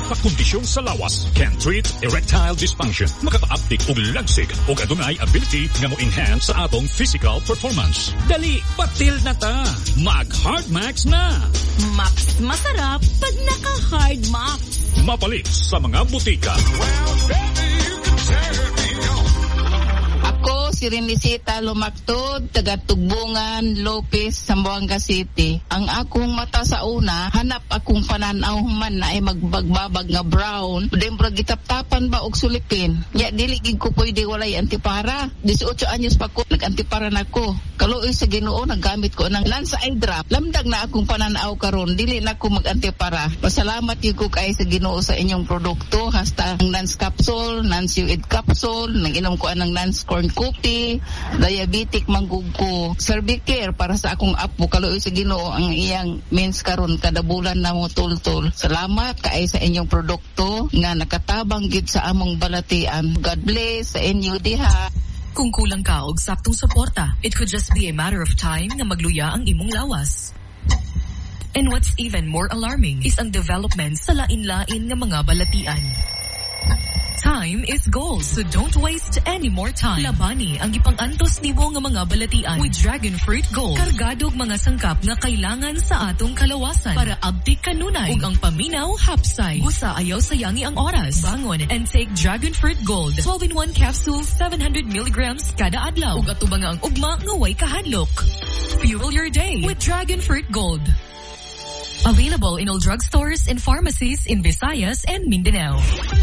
Napakondisyon sa lawas can treat erectile dysfunction. Makaka-uptick og lagsig og adunay ability nga mo-enhance sa atong physical performance. Dali, batil na ta. Mag-Hard Max na. Max masarap pag naka-Hard Max. Mapalit sa mga butika. Well, baby, you can turn me on. Ako si Renisita Lumactod, taga Tugbungan, Lopez, Zamboanga City. Ang akong mata sa una, hanap akong pananaw man na ay magbagbabag nga brown. Dembra gitaptapan ba og sulipin. Ya diligig ko pwede walay antipara. 18 anyos pa ko nag-antipara na ko. Kaluoy sa Ginoo naggamit ko ng Lance Eye Drop. Lamdag na akong pananaw karon, dili na ko mag-antipara. Pasalamat gyud ko kay sa Ginoo sa inyong produkto, hasta ang Lance Capsule, Lance Uid Capsule, nang-inom ko anang Lance Corn Cookie, diabetic manggug ko, Cervicare para sa akong apo. Kaluoy sa Ginoo ang iyang mens karon kada bulan na mo tultol. Salamat kay sa inyong produkto nga nakatabang gid sa among balatian. God bless sa inyo diha. Kung kulang ka og saktong suporta, it could just be a matter of time na magluya ang imong lawas. And what's even more alarming is ang development sa lain-lain nga mga balatian. Time is gold, so don't waste any more time. Labani ang ipang-antos nimo nga mga balatian with Dragon Fruit Gold. Kargado og mga sangkap nga kailangan sa atong kalawasan para abtik kanunay ug ang paminaw hapsay. Busa ayaw sayangi ang oras. Bangon and take Dragon Fruit Gold. 12-in-1 capsule, 700 milligrams kada adlaw. Ug atubang ang ugma nga way kahadlok. Fuel your day with Dragon Fruit Gold. Available in all drugstores and pharmacies in Visayas and Mindanao.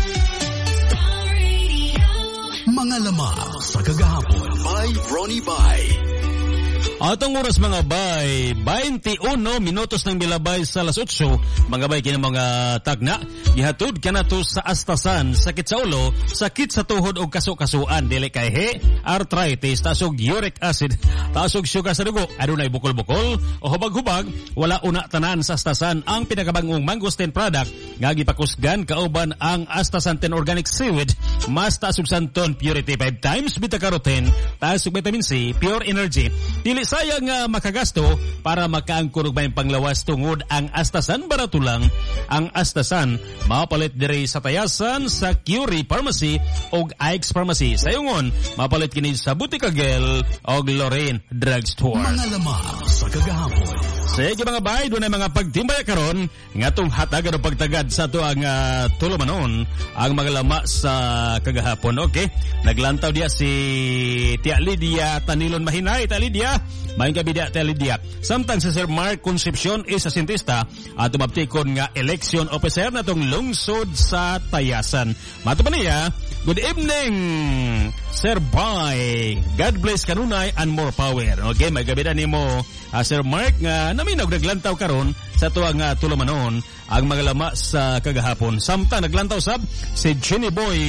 Mga lamang sa kagahapon by Ronnie Bay. Atong oras mga bay, 21 minutos ng milabay sa alas 8. Mga bay, kina mga tagna, gihatod ka na to sa astasan, sakit sa ulo, sakit sa tuhod o kaso-kasuan, dili kay he, arthritis, tasog uric acid, tasog sugar sa dugo, adunay bukol-bukol, o hubag-hubag, wala una tanan sa astasan ang pinakabangong mangosteen product, nga gipakusgan kauban ang astasan 10 organic seaweed, mas tasog santon, purity 5 times, beta-carotene, tasog vitamin C, pure energy, dili sayang nga makagasto para makaangkon og may panglawas tungod ang astasan barato lang. Ang astasan mapalit diri sa tayasan sa Curie Pharmacy og Ike's Pharmacy. Sayongon mapalit kini sa Butika Gel og Lorraine Drugstore. Mga lamang sa kagahapon. Sige mga bay, doon ay mga pagtimbay karon nga tong hatagan o pagtagad sa to ang tulumanon ang mga lama sa kagahapon. Okay, naglantaw dia si Tia Lydia Tanilon Mahinay. Tia Lydia, maing gabi dia Tia Lydia. Samtang si Sir Mark Concepcion is a sintista at tumaptikon nga election officer na tong lungsod sa Tayasan. Mato pa niya, good evening Sir Bay, God bless kanunay and more power. Okay, may gabi na nimo Sir Mark nga naminaw naglantaw karon sa tuwang tulumanon ang mga lama sa kagahapon. Samtang naglantaw sab si Jenny Boy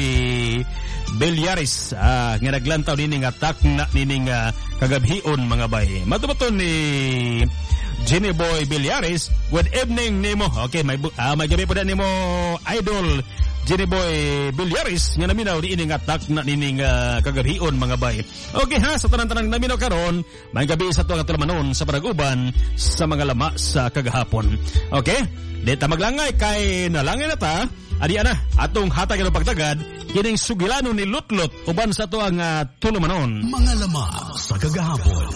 Belyaris nga naglantaw nining attack na nining kagabhion mga bay. Matubaton ni Jenny Boy Belyaris, good evening nimo. Okay, may gabi po na nimo idol Jenny Boy Belyaris nga naminaw ni ining attack na nining kagabhion mga bay. Okay ha, sa tanan-tanan naminaw karon, may gabi sa tuwang tulumanon sa Paraguban sa mga lama sa kagahapon. Okay, deta maglangay kay nalangay na ta. Adi ana, atong hatag ng pagtagad, kining sugilano ni Lutlot uban sa tuwang tulumanon. Mga lamang sa kagahapon.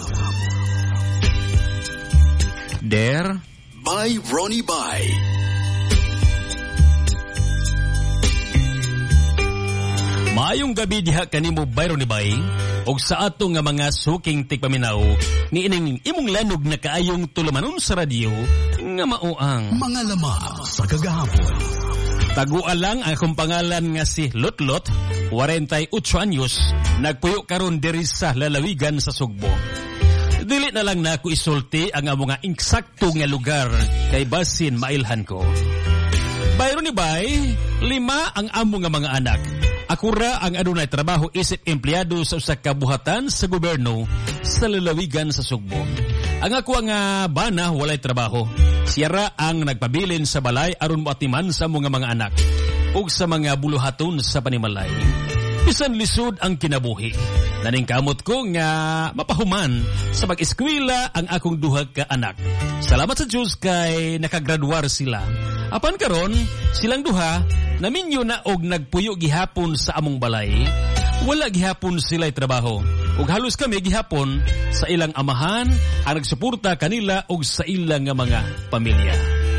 There By Ronnie Bay. Maayong gabi diha kanimo Byron ni Bay og sa ato nga mga suking tigpaminaw ni ining imong lanog na kaayong tulumanon sa radyo nga mauang. Mga lamang sa kagahapon. Taguan lang ang akong pangalan nga si Lutlot, 48 anyos, nagpuyo karon diri sa lalawigan sa Sugbo. Dili na lang na ako isulti ang mga insakto nga lugar kay basin mailhan ko. Byron ni Bay, 5 ang amo nga mga anak. Ako ra ang adunay trabaho isip empleyado sa usa ka buhatan sa gobyerno sa lalawigan sa Sugbo. Ang ako nga bana walay trabaho. Siya ra ang nagpabilin sa balay aron moatiman sa mga anak ug sa mga buluhaton sa panimalay. Bisan lisod ang kinabuhi. Naning kamot ko nga mapahuman sa pag-eskwela ang akong duha ka anak. Salamat sa Diyos kay nakagraduar sila. Apan karon silang duha naminyo na og nagpuyo gihapon sa among balay. Wala gihapon sila'y trabaho. Ug halos kami gihapon sa ilang amahan ang nagsuporta kanila og sa ilang nga mga pamilya.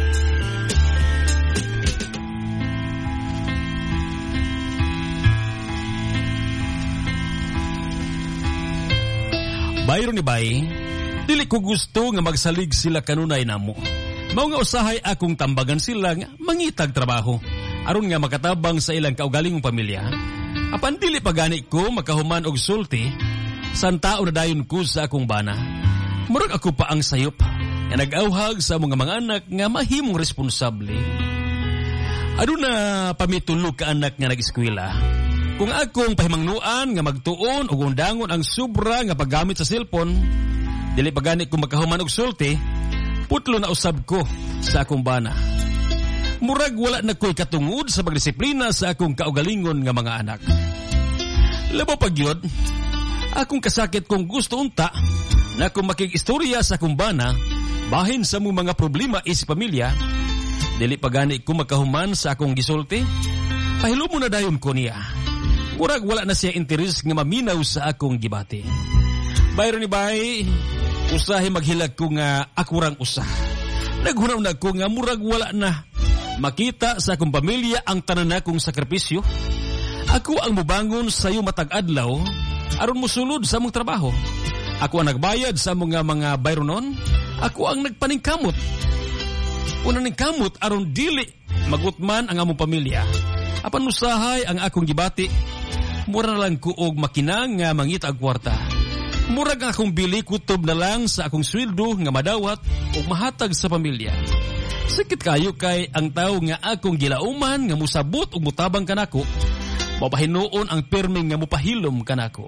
Bayro ni Bay, dili ko gusto nga magsalig sila kanunay namo. Mao nga usahay akong tambagan sila nga mangitag trabaho aron nga makatabang sa ilang kaugalingong pamilya. Apan dili pagani ko makahuman og sulti san tao na dayon ko sa akong bana. Murag ako pa ang sayop nga nag-awhag sa mga anak nga mahimong responsable. Aduna pamitulog ka anak nga nag-eskwela. Kung akong pahimangnuan nga magtuon og undangon ang sobra nga paggamit sa cellphone, dili pagani ko makahuman og sulti, putlo na usab ko sa akong bana. Murag wala na ko'y katungod sa pagdisiplina sa akong kaugalingon nga mga anak. Labo pagyod, akong kasakit kung gusto unta na kung makikistorya sa akong bana, bahin sa mong mga problema is pamilya, dili pagani ko makahuman sa akong gisulti, pahilo mo na dayon ko niya. Murag wala na siya interes nga maminaw sa akong gibati. Bayro ni Bay, usahay maghilag ko nga akurang usah. Naghunaw na ko nga murag wala na makita sa akong pamilya ang tanan akong sakripisyo. Ako ang mubangon sa iyo matag adlaw aron mosulod sa among trabaho. Ako ang nagbayad sa mga bayronon. Ako ang nagpaningkamot. Unang ningkamot aron dili magutman ang among pamilya. Apan usahay ang akong gibati. Mura lang ko og makinang nga mangita og kwarta. Murag akong bili kutob na lang sa akong sweldo nga madawat ug mahatag sa pamilya. Sakit kayo kay ang tao nga akong gilauman nga musabot ug mutabang kanako. Mapahinuon ang perming nga mupahilom kanako.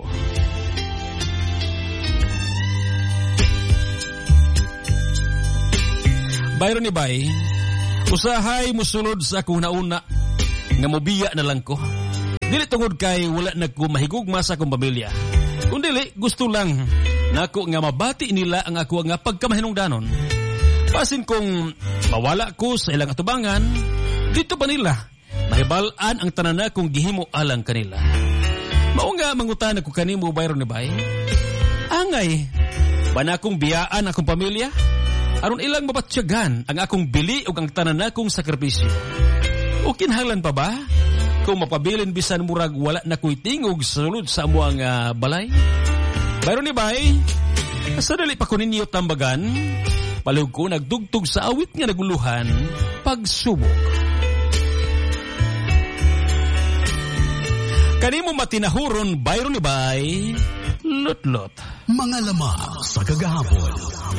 Bayro ni Bay, usahay musulod sa akong nauna nga mobiya na lang ko. Dili tungod kay wala na ko mahigugma sa akong pamilya. Kung dili, gusto lang nako nga mabati nila ang ako nga pagkamahinungdanon. Pasin kung mawala ko sa ilang atubangan, dito pa nila mahibalaan ang tanan kong gihimo alang kanila. Mao nga mangutan ako kanimo Bayro ni Bay. Angay, ba na akong biyaan akong pamilya? Aron ilang mabatyagan ang akong bili ug ang tanan akong sakripisyo. O kinahanglan pa ba? Kung mapabilin bisan murag wala na ko'y tingog sulod sa amuang balay. Bayro ni Bay, sa dali pa ko ninyo tambagan, palihog ko nagdugtog sa awit nga naguluhan, pagsubok. Kanimo matinahuron, Bayro ni Bay, Lutlot. Mga lamang sa kagahapon.